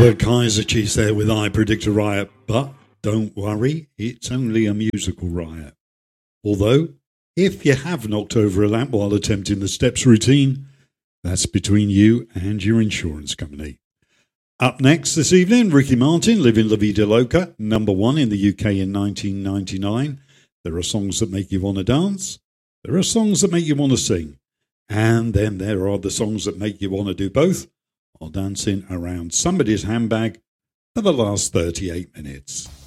The Kaiser Chiefs there with I Predict a Riot, but don't worry, it's only a musical riot. Although, if you have knocked over a lamp while attempting the steps routine, that's between you and your insurance company. Up next this evening, Ricky Martin, Living La Vida Loca, #1 in the UK in 1999. There are songs that make you want to dance. There are songs that make you want to sing. And then there are the songs that make you want to do both, while dancing around somebody's handbag for the last 38 minutes.